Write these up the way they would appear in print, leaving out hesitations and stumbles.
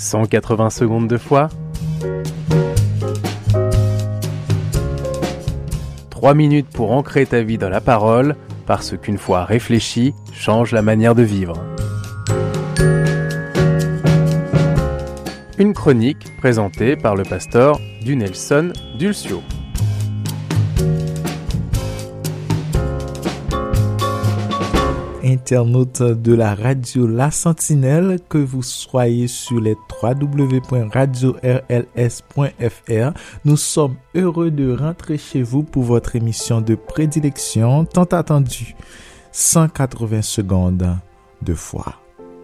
180 secondes de foi. 3 minutes pour ancrer ta vie dans la parole, parce qu'une foi réfléchie change la manière de vivre. Une chronique présentée par le pasteur Dunelson Dulcio. Internautes de la radio La Sentinelle, que vous soyez sur les www.radiorls.fr, nous sommes heureux de rentrer chez vous pour votre émission de prédilection tant attendue, 180 secondes de foi.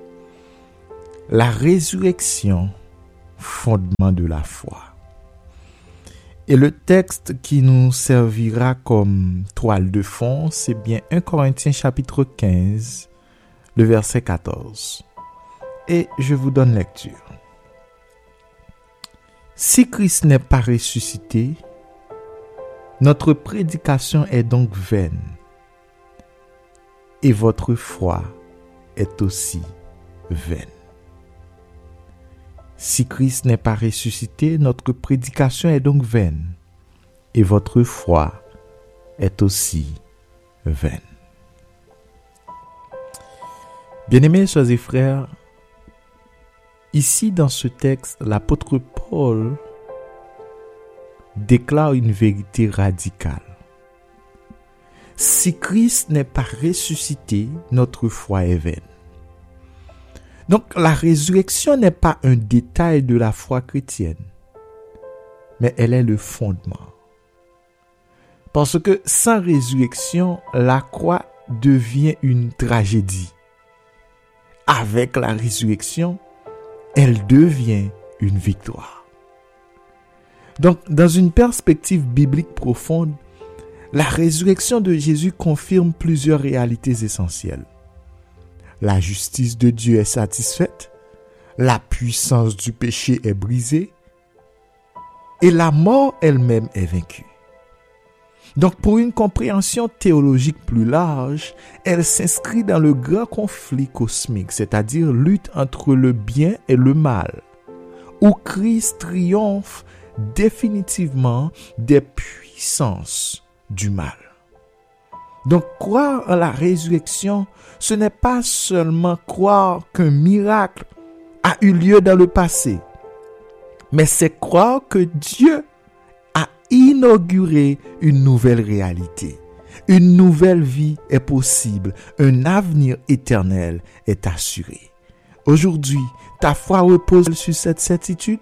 La résurrection, fondement de la foi. Et le texte qui nous servira comme toile de fond, c'est bien 1 Corinthiens chapitre 15, le verset 14. Et je vous donne lecture. Si Christ n'est pas ressuscité, notre prédication est donc vaine, et votre foi est aussi vaine. Si Christ n'est pas ressuscité, notre prédication est donc vaine, et votre foi est aussi vaine. Bien-aimés sœurs et frères, ici dans ce texte, l'apôtre Paul déclare une vérité radicale. Si Christ n'est pas ressuscité, notre foi est vaine. Donc, la résurrection n'est pas un détail de la foi chrétienne, mais elle est le fondement. Parce que sans résurrection, la croix devient une tragédie. Avec la résurrection, elle devient une victoire. Donc, dans une perspective biblique profonde, la résurrection de Jésus confirme plusieurs réalités essentielles. La justice de Dieu est satisfaite, la puissance du péché est brisée et la mort elle-même est vaincue. Donc pour une compréhension théologique plus large, elle s'inscrit dans le grand conflit cosmique, c'est-à-dire lutte entre le bien et le mal, où Christ triomphe définitivement des puissances du mal. Donc, croire en la résurrection, ce n'est pas seulement croire qu'un miracle a eu lieu dans le passé, mais c'est croire que Dieu a inauguré une nouvelle réalité. Une nouvelle vie est possible, un avenir éternel est assuré. Aujourd'hui, ta foi repose sur cette certitude?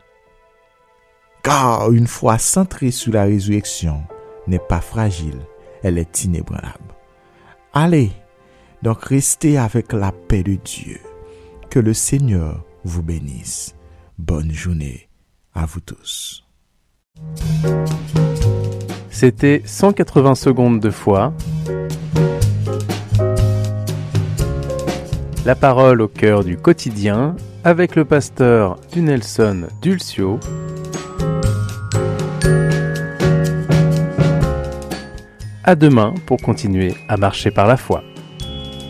Car une foi centrée sur la résurrection n'est pas fragile. Elle est inébranlable. Allez, donc restez avec la paix de Dieu. Que le Seigneur vous bénisse. Bonne journée à vous tous. C'était 180 secondes de foi. La parole au cœur du quotidien avec le pasteur Dunelson Dulcio. À demain pour continuer à marcher par la foi.